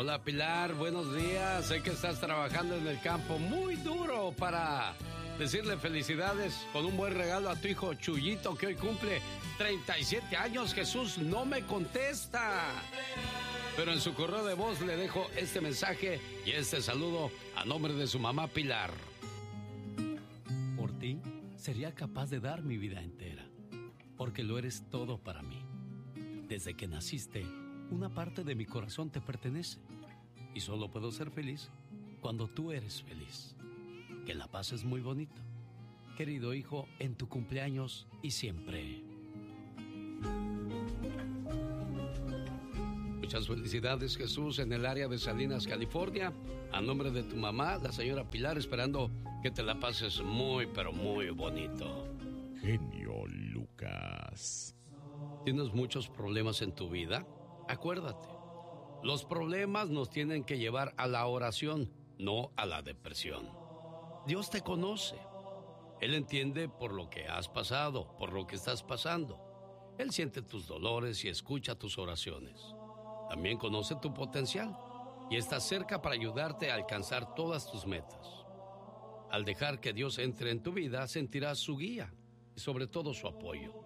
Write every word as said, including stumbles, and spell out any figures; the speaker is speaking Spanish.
Hola Pilar, buenos días. Sé que estás trabajando en el campo muy duro para decirle felicidades con un buen regalo a tu hijo Chuyito, que hoy cumple treinta y siete años. Jesús no me contesta, pero en su correo de voz le dejo este mensaje y este saludo a nombre de su mamá Pilar. Por ti sería capaz de dar mi vida entera, porque lo eres todo para mí. Desde que naciste, una parte de mi corazón te pertenece y solo puedo ser feliz cuando tú eres feliz. Que la pases muy bonito, querido hijo, en tu cumpleaños y siempre. Muchas felicidades, Jesús, en el área de Salinas, California. A nombre de tu mamá, la señora Pilar, esperando que te la pases muy, pero muy bonito. Genio Lucas. ¿Tienes muchos problemas en tu vida? Acuérdate, los problemas nos tienen que llevar a la oración, no a la depresión. Dios te conoce. Él entiende por lo que has pasado, por lo que estás pasando. Él siente tus dolores y escucha tus oraciones. También conoce tu potencial y está cerca para ayudarte a alcanzar todas tus metas. Al dejar que Dios entre en tu vida, sentirás su guía y sobre todo su apoyo.